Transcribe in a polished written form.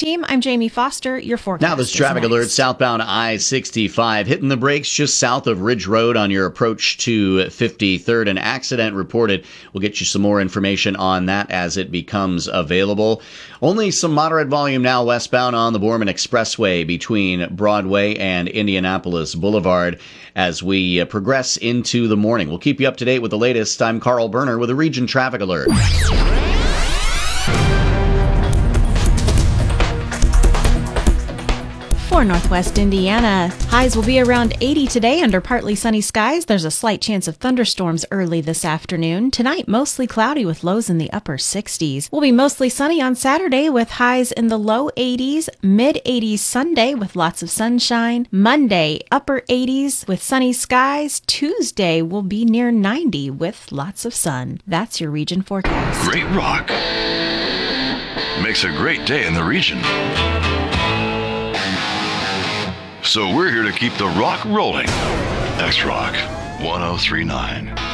Team. I'm Jamie Foster, your forecast. Now this traffic alert, southbound I-65, hitting the brakes just south of Ridge Road on your approach to 53rd. An accident reported. We'll get you some more information on that as it becomes available. Only some moderate volume now westbound on the Borman Expressway between Broadway and Indianapolis Boulevard as we progress into the morning. We'll keep you up to date with the latest. I'm Carl Berner with a Region Traffic Alert. For Northwest Indiana, highs will be around 80 today under partly sunny skies. There's a slight chance of thunderstorms early this afternoon. Tonight, mostly cloudy with lows in the upper 60s. Will be mostly sunny on Saturday with highs in the low 80s, mid 80s Sunday with lots of sunshine. Monday, upper 80s with sunny skies. Tuesday will be near 90 with lots of sun. That's your region forecast. Great rock makes a great day in the region. So we're here to keep the rock rolling. X-Rock 1039.